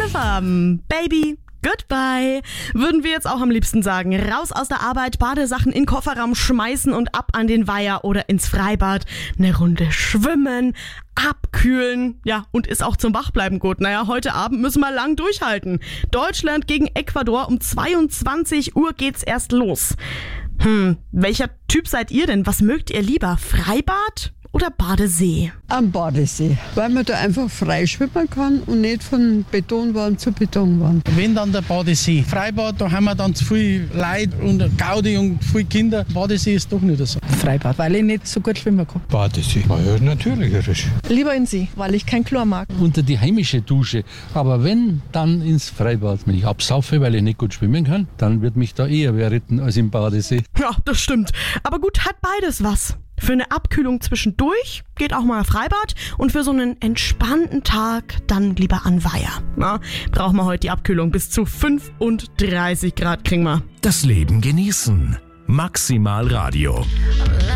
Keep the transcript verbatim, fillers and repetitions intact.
F M. Baby, goodbye. Würden wir jetzt auch am liebsten sagen. Raus aus der Arbeit, Badesachen in den Kofferraum schmeißen und ab an den Weiher oder ins Freibad. Eine Runde schwimmen, abkühlen. Ja, und ist auch zum Wachbleiben gut. Naja, heute Abend müssen wir lang durchhalten. Deutschland gegen Ecuador. Um zweiundzwanzig Uhr geht's erst los. Hm, welcher Typ seid ihr denn? Was mögt ihr lieber? Freibad oder Badesee? Am Badesee, weil man da einfach frei schwimmen kann und nicht von Betonwand zu Betonwand. Wenn dann der Badesee. Freibad, da haben wir dann zu viel Leute und Gaudi und viele Kinder. Badesee ist doch nicht so. Freibad, weil ich nicht so gut schwimmen kann. Badesee, war ja natürlich. Lieber in See, weil ich kein Chlor mag. Unter die heimische Dusche. Aber wenn, dann ins Freibad. Wenn ich absaufe, weil ich nicht gut schwimmen kann, dann wird mich da eher wer retten als im Badesee. Ja, das stimmt. Aber gut, hat beides was. Für eine Abkühlung zwischendurch geht auch mal Freibad und für so einen entspannten Tag dann lieber an Weiher. Na, brauchen wir heute die Abkühlung. Bis zu fünfunddreißig Grad kriegen wir. Das Leben genießen. Maximal Radio.